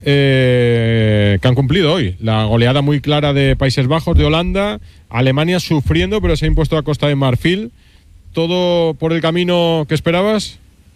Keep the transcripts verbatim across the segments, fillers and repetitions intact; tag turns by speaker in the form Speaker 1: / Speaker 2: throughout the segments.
Speaker 1: eh, que han cumplido hoy. La goleada muy clara de Países Bajos, de Holanda, Alemania sufriendo, pero se ha impuesto a Costa de Marfil. ¿Todo por el camino que esperabas?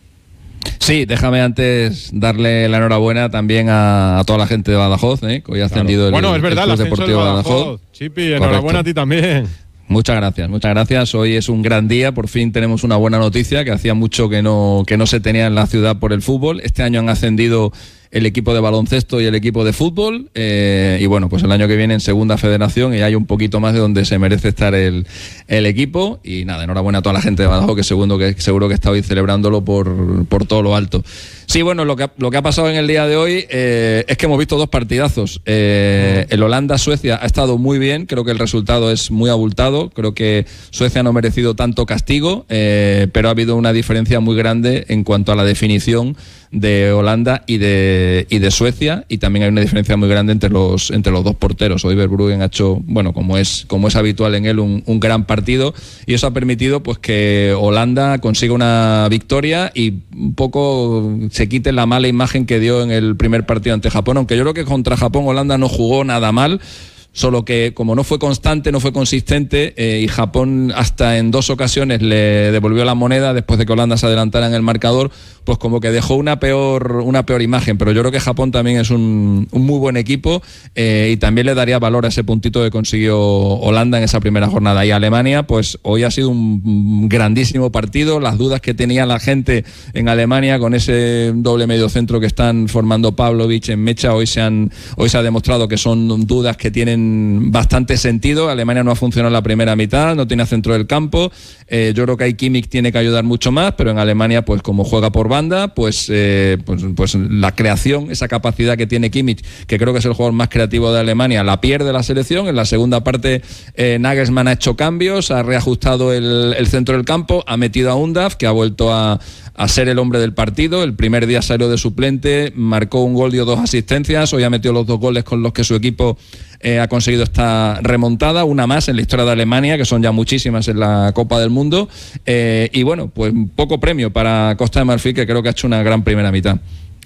Speaker 2: Sí, déjame antes darle la enhorabuena también a, a toda la gente de Badajoz, ¿eh? Que hoy ha ascendido
Speaker 1: claro.
Speaker 2: el,
Speaker 1: bueno, es verdad,
Speaker 2: el Club Deportivo de Badajoz. Badajoz.
Speaker 1: Chipi, enhorabuena. Correcto. A ti también.
Speaker 2: Muchas gracias, muchas gracias. Hoy es un gran día, por fin tenemos una buena noticia que hacía mucho que no, que no se tenía en la ciudad por el fútbol. Este año han ascendido el equipo de baloncesto y el equipo de fútbol, eh, y bueno, pues el año que viene en segunda federación y hay un poquito más de donde se merece estar el, el equipo. Y nada, enhorabuena a toda la gente de Badajoz, que seguro que, seguro que está hoy celebrándolo por, por todo lo alto. Sí, bueno, lo que, lo que ha pasado en el día de hoy eh, es que hemos visto dos partidazos. Eh, el Holanda-Suecia ha estado muy bien, creo que el resultado es muy abultado, creo que Suecia no ha merecido tanto castigo, eh, pero ha habido una diferencia muy grande en cuanto a la definición de Holanda y de, y de Suecia, y también hay una diferencia muy grande entre los, entre los dos porteros. Hoy Verbruggen ha hecho, bueno, como es, como es habitual en él, un, un gran partido, y eso ha permitido pues que Holanda consiga una victoria y un poco se quite la mala imagen que dio en el primer partido ante Japón, aunque yo creo que contra Japón Holanda no jugó nada mal, solo que como no fue constante, no fue consistente, eh, y Japón hasta en dos ocasiones le devolvió la moneda después de que Holanda se adelantara en el marcador, pues como que dejó una peor una peor imagen. Pero yo creo que Japón también es un, un muy buen equipo, eh, y también le daría valor a ese puntito que consiguió Holanda en esa primera jornada. Y Alemania, pues hoy ha sido un grandísimo partido. Las dudas que tenía la gente en Alemania con ese doble mediocentro que están formando Pavlovic en Mecha, hoy se han hoy se ha demostrado que son dudas que tienen bastante sentido. Alemania no ha funcionado en la primera mitad, no tiene centro del campo. Eh, yo creo que ahí Kimmich tiene que ayudar mucho más, pero en Alemania, pues como juega por banda, pues, eh, pues, pues la creación, esa capacidad que tiene Kimmich, que creo que es el jugador más creativo de Alemania, la pierde la selección. En la segunda parte, eh, Nagelsmann ha hecho cambios, ha reajustado el, el centro del campo, ha metido a Undav, que ha vuelto a, a ser el hombre del partido. El primer día salió de suplente, marcó un gol, dio dos asistencias, hoy ha metido los dos goles con los que su equipo Eh, ha conseguido esta remontada, una más en la historia de Alemania, que son ya muchísimas en la Copa del Mundo, eh, y bueno, pues poco premio para Costa de Marfil, que creo que ha hecho una gran primera mitad.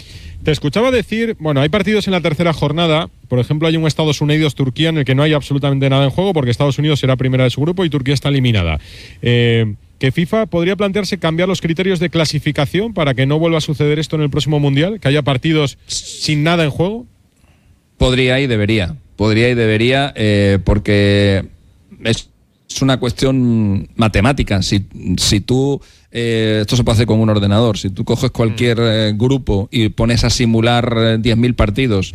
Speaker 1: Te escuchaba decir, bueno, hay partidos en la tercera jornada, por ejemplo hay un Estados Unidos-Turquía en el que no hay absolutamente nada en juego porque Estados Unidos será primera de su grupo y Turquía está eliminada. Eh, ¿Que FIFA podría plantearse cambiar los criterios de clasificación para que no vuelva a suceder esto en el próximo Mundial, que haya partidos sin nada en juego?
Speaker 2: Podría y debería. Podría y debería, eh, porque es, es una cuestión matemática. Si, si tú, eh, esto se puede hacer con un ordenador, si tú coges cualquier eh, grupo y pones a simular eh, diez mil partidos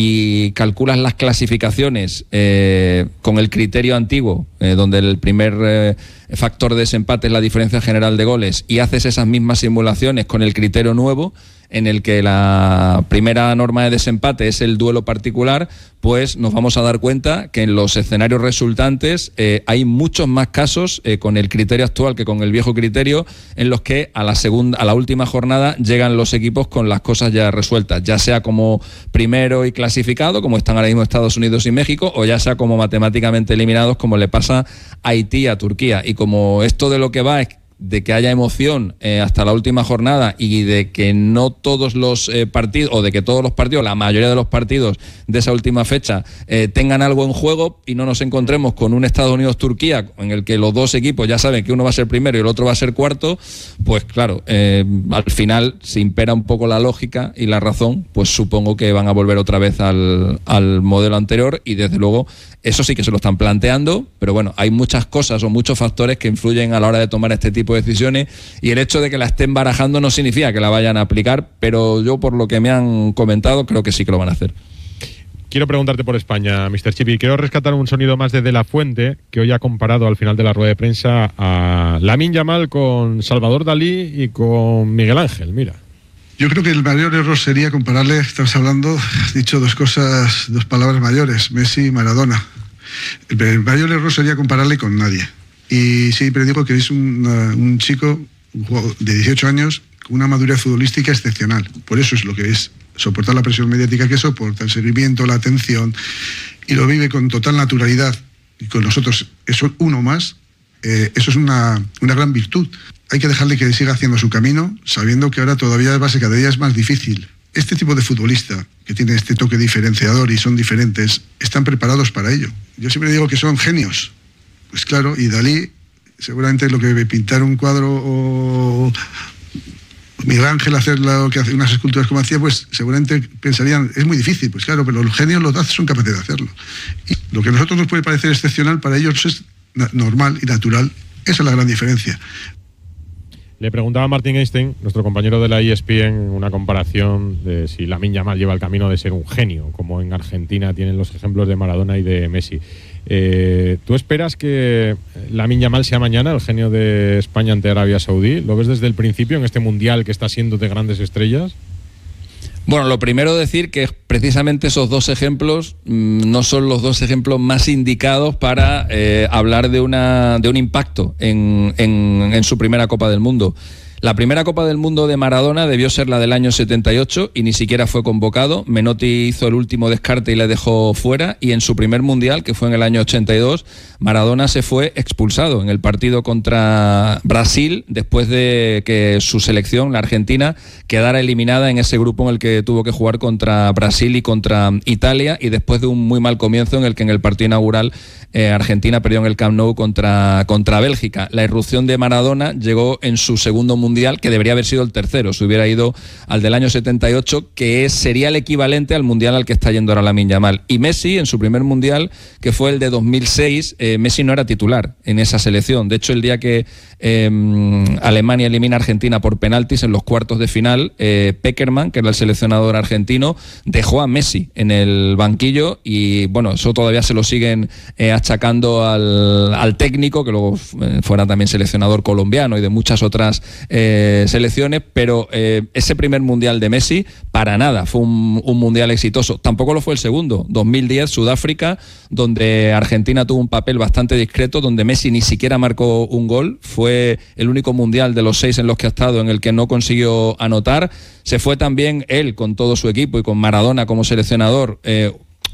Speaker 2: y calculas las clasificaciones eh, con el criterio antiguo, eh, donde el primer eh, factor de desempate es la diferencia general de goles, y haces esas mismas simulaciones con el criterio nuevo, en el que la primera norma de desempate es el duelo particular, pues nos vamos a dar cuenta que en los escenarios resultantes eh, hay muchos más casos eh, con el criterio actual que con el viejo criterio, en los que a la segunda, a la última jornada llegan los equipos con las cosas ya resueltas, ya sea como primero y clasificado, como están ahora mismo Estados Unidos y México, o ya sea como matemáticamente eliminados, como le pasa a Haití y a Turquía. Y como esto de lo que va es de que haya emoción eh, hasta la última jornada, y de que no todos los eh, partidos, o de que todos los partidos, la mayoría de los partidos de esa última fecha eh, tengan algo en juego, y no nos encontremos con un Estados Unidos-Turquía en el que los dos equipos ya saben que uno va a ser primero y el otro va a ser cuarto, pues claro, eh, al final se impera un poco la lógica y la razón, pues supongo que van a volver otra vez al, al modelo anterior, y desde luego eso sí que se lo están planteando, pero bueno, hay muchas cosas o muchos factores que influyen a la hora de tomar este tipo de decisiones, y el hecho de que la estén barajando no significa que la vayan a aplicar, pero yo, por lo que me han comentado, creo que sí que lo van a hacer.
Speaker 1: Quiero preguntarte por España, mister Chipi. Quiero rescatar un sonido más de De La Fuente, que hoy ha comparado al final de la rueda de prensa a Lamine Yamal con Salvador Dalí y con Miguel Ángel. Mira.
Speaker 3: Yo creo que el mayor error sería compararle, estamos hablando, has dicho dos cosas, dos palabras mayores, Messi y Maradona. El mayor error sería compararle con nadie. Y siempre digo que es un, un chico un jugador de dieciocho años con una madurez futbolística excepcional. Por eso es lo que es soportar la presión mediática que soporta, el seguimiento, la atención, y lo vive con total naturalidad. Y con nosotros, eso uno más, eh, eso es una, una gran virtud. Hay que dejarle que siga haciendo su camino, sabiendo que ahora todavía va a ser cada día es más difícil, este tipo de futbolista que tiene este toque diferenciador y son diferentes, están preparados para ello. Yo siempre digo que son genios. Pues claro, y Dalí, seguramente lo que pintar un cuadro o Miguel Ángel hacer lo que hace, unas esculturas como hacía, pues seguramente pensarían, es muy difícil, pues claro, pero los genios los son capaces de hacerlo. Y lo que a nosotros nos puede parecer excepcional, para ellos es normal y natural. Esa es la gran diferencia.
Speaker 1: Le preguntaba a Martin Einstein, nuestro compañero de la E S P N, una comparación de si Lamine Yamal lleva el camino de ser un genio, como en Argentina tienen los ejemplos de Maradona y de Messi. Eh, ¿Tú esperas que Lamine Yamal sea mañana el genio de España ante Arabia Saudí? ¿Lo ves desde el principio en este mundial que está siendo de grandes estrellas?
Speaker 2: Bueno, lo primero decir que precisamente esos dos ejemplos mmm, no son los dos ejemplos más indicados para eh, hablar de, una, de un impacto en, en, en su primera Copa del Mundo. La primera Copa del Mundo de Maradona debió ser la del año setenta y ocho y ni siquiera fue convocado. Menotti hizo el último descarte y le dejó fuera, y en su primer Mundial, que fue en el año ochenta y dos, Maradona se fue expulsado en el partido contra Brasil después de que su selección, la Argentina, quedara eliminada en ese grupo en el que tuvo que jugar contra Brasil y contra Italia, y después de un muy mal comienzo en el que en el partido inaugural eh, Argentina perdió en el Camp Nou contra, contra Bélgica. La irrupción de Maradona llegó en su segundo Mundial Mundial, que debería haber sido el tercero, se hubiera ido al del año setenta y ocho, que es, sería el equivalente al Mundial al que está yendo ahora Lamine Yamal. Y Messi, en su primer Mundial, que fue el de dos mil seis, eh, Messi no era titular en esa selección. De hecho, el día que eh, Alemania elimina a Argentina por penaltis en los cuartos de final, eh, Peckerman, que era el seleccionador argentino, dejó a Messi en el banquillo, y bueno, eso todavía se lo siguen eh, achacando al, al técnico, que luego eh, fuera también seleccionador colombiano y de muchas otras eh, Eh, selecciones, pero eh, ese primer Mundial de Messi para nada fue un, un Mundial exitoso. Tampoco lo fue el segundo, dos mil diez, Sudáfrica, donde Argentina tuvo un papel bastante discreto, donde Messi ni siquiera marcó un gol. Fue el único Mundial de los seis en los que ha estado en el que no consiguió anotar. Se fue también él con todo su equipo y con Maradona como seleccionador, eh,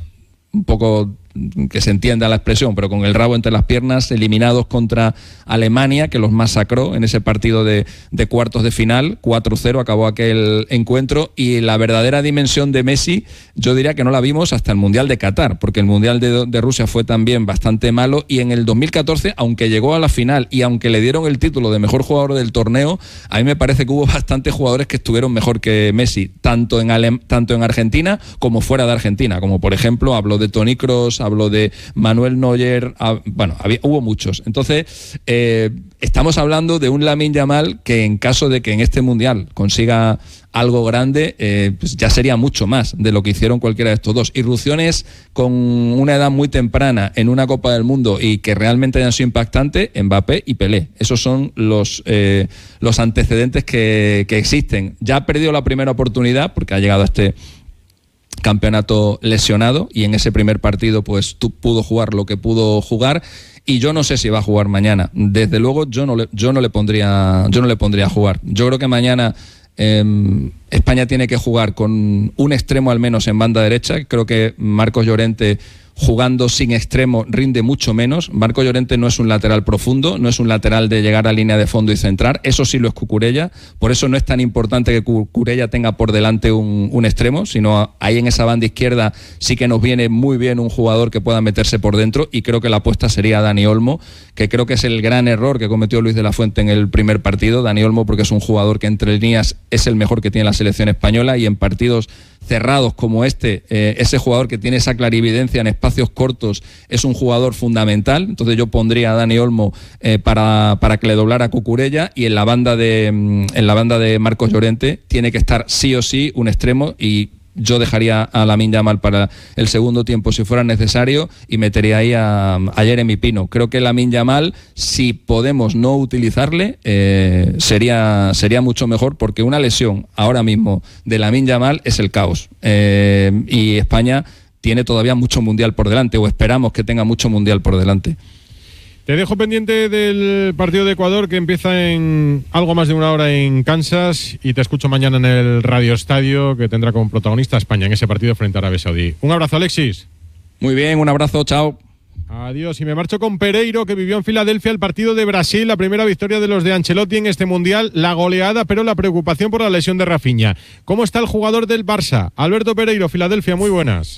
Speaker 2: un poco que se entienda la expresión, pero con el rabo entre las piernas, eliminados contra Alemania, que los masacró en ese partido de, de cuartos de final. cuatro cero acabó aquel encuentro, y la verdadera dimensión de Messi yo diría que no la vimos hasta el Mundial de Qatar, porque el Mundial de, de Rusia fue también bastante malo, y en el dos mil catorce, aunque llegó a la final y aunque le dieron el título de mejor jugador del torneo, a mí me parece que hubo bastantes jugadores que estuvieron mejor que Messi, tanto en, Ale- tanto en Argentina como fuera de Argentina, como por ejemplo, hablo de Toni Kroos, hablo de Manuel Neuer, ah, bueno, había, hubo muchos. Entonces, eh, estamos hablando de un Lamine Yamal que, en caso de que en este Mundial consiga algo grande, eh, pues ya sería mucho más de lo que hicieron cualquiera de estos dos. Irrupciones con una edad muy temprana en una Copa del Mundo y que realmente hayan sido impactantes, Mbappé y Pelé. Esos son los, eh, los antecedentes que, que existen. Ya ha perdido la primera oportunidad porque ha llegado a este campeonato lesionado, y en ese primer partido pues tú pudo jugar lo que pudo jugar, y yo no sé si va a jugar mañana. Desde luego yo no le, yo no le pondría yo no le pondría a jugar. Yo creo que mañana eh, España tiene que jugar con un extremo al menos en banda derecha. Creo que Marcos Llorente, jugando sin extremo, rinde mucho menos. Marcos Llorente no es un lateral profundo, no es un lateral de llegar a línea de fondo y centrar, eso sí lo es Cucurella. Por eso no es tan importante que Cucurella tenga por delante un, un extremo, sino ahí en esa banda izquierda sí que nos viene muy bien un jugador que pueda meterse por dentro, y creo que la apuesta sería Dani Olmo, que creo que es el gran error que cometió Luis de la Fuente en el primer partido. Dani Olmo, porque es un jugador que entre líneas es el mejor que tiene la selección española, y en partidos cerrados como este, eh, ese jugador que tiene esa clarividencia en espacios cortos es un jugador fundamental. Entonces yo pondría a Dani Olmo eh, para, para que le doblara a Cucurella, y en la banda de en la banda de Marcos Llorente tiene que estar sí o sí un extremo, y yo dejaría a Lamine Yamal para el segundo tiempo si fuera necesario, y metería ahí a, a Jeremy Pino. Creo que Lamine Yamal, si podemos no utilizarle, eh, sería, sería mucho mejor, porque una lesión ahora mismo de Lamine Yamal es el caos, eh, y España tiene todavía mucho mundial por delante, o esperamos que tenga mucho mundial por delante.
Speaker 1: Te dejo pendiente del partido de Ecuador, que empieza en algo más de una hora en Kansas, y te escucho mañana en el Radio Estadio, que tendrá como protagonista a España en ese partido frente a Arabia Saudí. Un abrazo, Alexis.
Speaker 2: Muy bien, un abrazo, chao.
Speaker 1: Adiós. Y me marcho con Pereiro, que vivió en Filadelfia el partido de Brasil, la primera victoria de los de Ancelotti en este Mundial, la goleada, pero la preocupación por la lesión de Rafinha. ¿Cómo está el jugador del Barça? Alberto Pereiro, Filadelfia, muy buenas.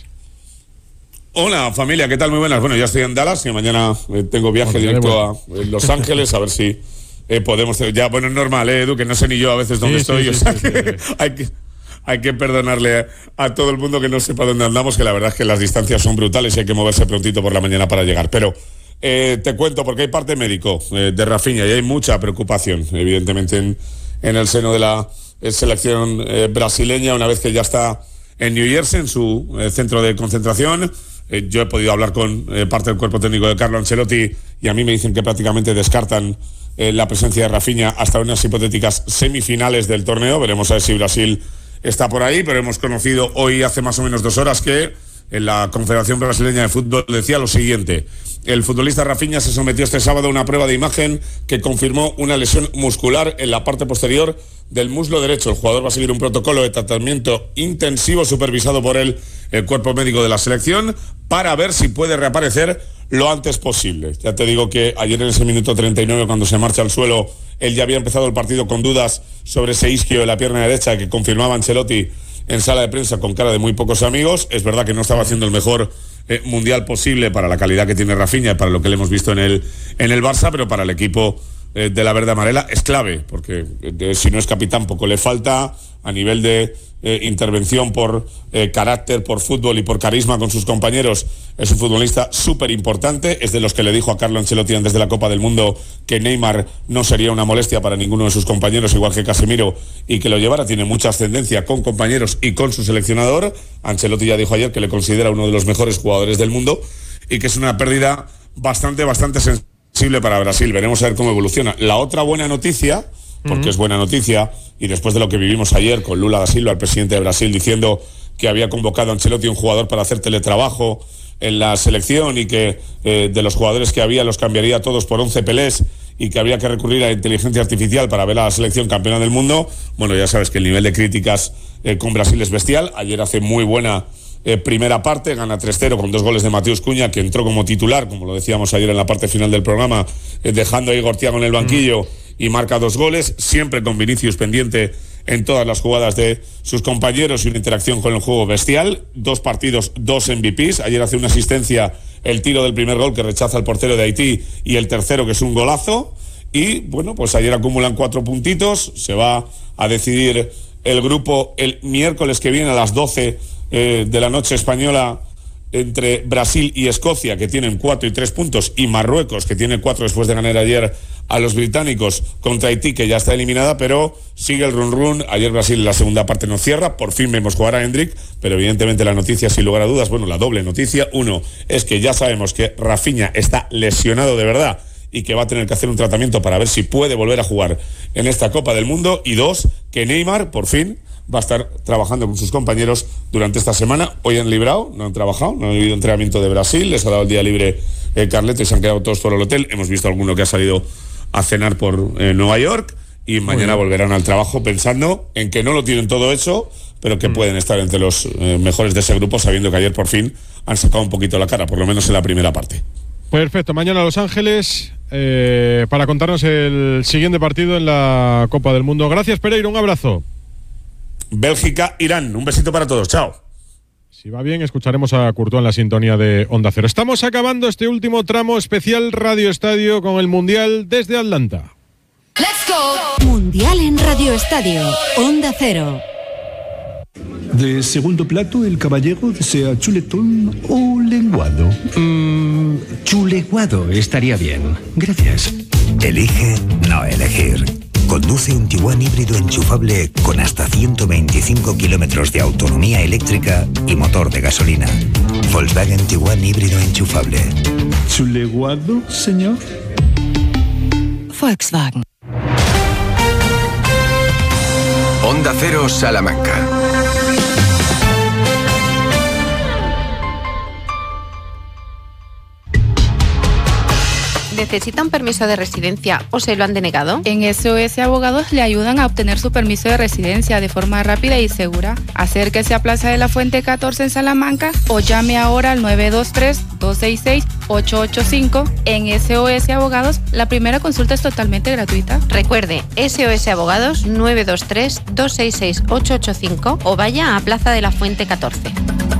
Speaker 4: Hola familia, ¿qué tal? Muy buenas. Bueno, ya estoy en Dallas y mañana eh, tengo viaje bueno, directo a eh, Los Ángeles, a ver si eh, podemos... Ya, bueno, es normal, ¿eh, Edu? Que no sé ni yo a veces dónde sí, estoy, sí, o sea sí, que, sí. Hay que hay que perdonarle a todo el mundo que no sepa dónde andamos, que la verdad es que las distancias son brutales y hay que moverse prontito por la mañana para llegar. Pero eh, te cuento, porque hay parte médico eh, de Rafinha y hay mucha preocupación, evidentemente, en, en el seno de la eh, selección eh, brasileña, una vez que ya está en New Jersey, en su eh, centro de concentración. Eh, yo he podido hablar con eh, parte del cuerpo técnico de Carlo Ancelotti y a mí me dicen que prácticamente descartan eh, la presencia de Rafinha hasta unas hipotéticas semifinales del torneo. Veremos a ver si Brasil está por ahí, pero hemos conocido hoy, hace más o menos dos horas, que en la Confederación Brasileña de Fútbol decía lo siguiente: el futbolista Rafinha se sometió este sábado a una prueba de imagen que confirmó una lesión muscular en la parte posterior del muslo derecho. El jugador va a seguir un protocolo de tratamiento intensivo supervisado por el, el cuerpo médico de la selección para ver si puede reaparecer lo antes posible. Ya te digo que ayer en ese minuto treinta y nueve, cuando se marcha al suelo, él ya había empezado el partido con dudas sobre ese isquio de la pierna derecha que confirmaba Ancelotti en sala de prensa con cara de muy pocos amigos. Es verdad que no estaba haciendo el mejor eh, mundial posible para la calidad que tiene Rafinha y para lo que le hemos visto en el, en el Barça, pero para el equipo eh, de la verde amarela es clave, porque eh, si no es capitán poco le falta a nivel de eh, intervención por eh, carácter, por fútbol y por carisma con sus compañeros. Es un futbolista súper importante, es de los que le dijo a Carlo Ancelotti antes de la Copa del Mundo que Neymar no sería una molestia para ninguno de sus compañeros, igual que Casemiro, y que lo llevara. Tiene mucha ascendencia con compañeros y con su seleccionador. Ancelotti ya dijo ayer que le considera uno de los mejores jugadores del mundo y que es una pérdida bastante, bastante sensible para Brasil. Veremos a ver cómo evoluciona. La otra buena noticia, porque es buena noticia, y después de lo que vivimos ayer con Lula da Silva, el presidente de Brasil, diciendo que había convocado a Ancelotti un jugador para hacer teletrabajo en la selección y que eh, de los jugadores que había los cambiaría todos por once pelés y que había que recurrir a la inteligencia artificial para ver a la selección campeona del mundo. Bueno, ya sabes que el nivel de críticas eh, con Brasil es bestial. Ayer hace muy buena eh, primera parte, gana tres cero con dos goles de Mateus Cunha, que entró como titular, como lo decíamos ayer en la parte final del programa, eh, dejando a Igor Thiago en el banquillo, mm. y marca dos goles, siempre con Vinicius pendiente en todas las jugadas de sus compañeros y una interacción con el juego bestial. Dos partidos, dos M V Pes. Ayer hace una asistencia, el tiro del primer gol que rechaza el portero de Haití, y el tercero que es un golazo. Y bueno, pues ayer acumulan cuatro puntitos. Se va a decidir el grupo el miércoles que viene a las doce eh, de la noche española, entre Brasil y Escocia, que tienen cuatro y tres puntos, y Marruecos, que tiene cuatro después de ganar ayer a los británicos, contra Haití, que ya está eliminada, pero sigue el run run. Ayer Brasil en la segunda parte no cierra, por fin vemos jugar a Hendrik, pero evidentemente la noticia, sin lugar a dudas, bueno, la doble noticia, uno, es que ya sabemos que Rafinha está lesionado de verdad y que va a tener que hacer un tratamiento para ver si puede volver a jugar en esta Copa del Mundo, y dos, que Neymar, por fin, va a estar trabajando con sus compañeros durante esta semana. Hoy han librado, no han trabajado, no han habido entrenamiento de Brasil, les ha dado el día libre eh, Carleto y se han quedado todos por el hotel. Hemos visto alguno que ha salido a cenar por eh, Nueva York, y mañana volverán al trabajo pensando en que no lo tienen todo hecho, pero que mm. pueden estar entre los eh, mejores de ese grupo, sabiendo que ayer por fin han sacado un poquito la cara, por lo menos en la primera parte.
Speaker 1: Perfecto, mañana a Los Ángeles eh, para contarnos el siguiente partido en la Copa del Mundo. Gracias, Pereiro, un abrazo.
Speaker 4: Bélgica, Irán, un besito para todos, chao.
Speaker 1: Si va bien, escucharemos a Courtois en la sintonía de Onda Cero. Estamos acabando este último tramo especial Radio Estadio con el Mundial desde Atlanta.
Speaker 5: Let's go. Mundial en Radio Estadio, Onda Cero.
Speaker 6: De segundo plato, el caballero desea chuletón o lenguado.
Speaker 7: Mm, chuleguado estaría bien. Gracias.
Speaker 8: Elige no elegir. Conduce un Tiguan híbrido enchufable con hasta ciento veinticinco kilómetros de autonomía eléctrica y motor de gasolina. Volkswagen Tiguan híbrido enchufable.
Speaker 6: ¿Chuleguado, señor?
Speaker 5: Volkswagen.
Speaker 9: Onda Cero Salamanca.
Speaker 10: De ¿Necesita un permiso de residencia o se lo han denegado?
Speaker 11: En S O S Abogados le ayudan a obtener su permiso de residencia de forma rápida y segura. Acérquese a Plaza de la Fuente catorce en Salamanca o llame ahora al nueve dos tres, dos seis seis, ocho ocho cinco. En S O S Abogados, la primera consulta es totalmente gratuita.
Speaker 10: Recuerde, S O S Abogados nueve dos tres, dos seis seis, ocho ocho cinco o vaya a Plaza de la Fuente catorce.